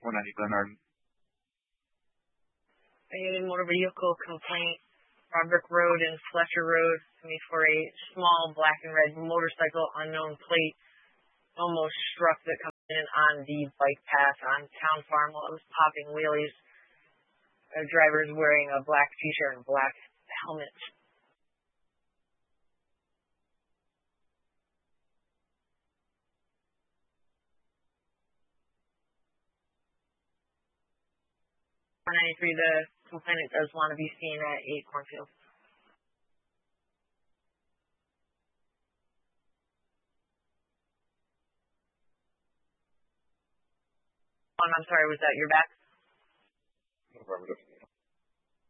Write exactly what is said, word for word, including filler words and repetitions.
one ninety Glenarden. A motor vehicle complaint, Roderick Road and Fletcher Road, for a small black and red motorcycle, unknown plate, almost struck the coming in on the bike path on Town Farm while it was popping wheelies. The driver is wearing a black t-shirt and black helmet. one ninety-three, the complainant does want to be seen at a cornfield. I'm sorry, was that your back? Affirmative.